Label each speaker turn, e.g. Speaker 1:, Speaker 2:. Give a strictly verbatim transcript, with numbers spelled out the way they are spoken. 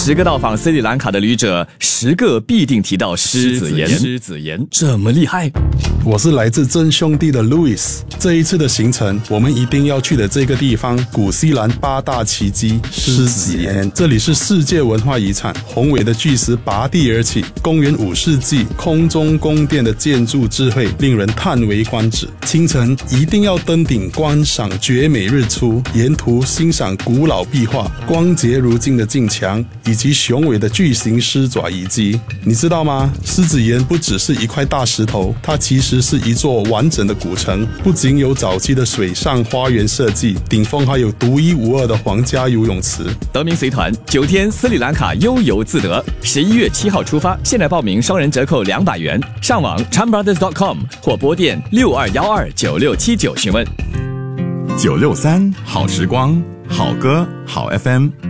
Speaker 1: 十个到访斯里兰卡的旅者，十个必定提到狮子岩。狮子岩这么厉害？
Speaker 2: 我是来自真兄弟的 Louis。这一次的行程，我们一定要去的这个地方——古西兰八大奇迹狮子岩。这里是世界文化遗产，宏伟的巨石拔地而起，公元五世纪空中宫殿的建筑智慧令人叹为观止。清晨一定要登顶观赏绝美日出，沿途欣赏古老壁画、光洁如镜的镜墙以及雄伟的巨型狮爪遗迹。你知道吗？狮子岩不只是一块大石头，它其实是一座完整的古城，不仅有早期的水上花园设计，顶峰还有独一无二的皇家游泳池。
Speaker 1: 德明随团九天斯里兰卡悠游自得，十一月七号出发，现在报名双人折扣两百元，上网 chan brothers dot com 或拨电六二幺二九六七九询问。
Speaker 3: 九六三好时光，好歌好 F M。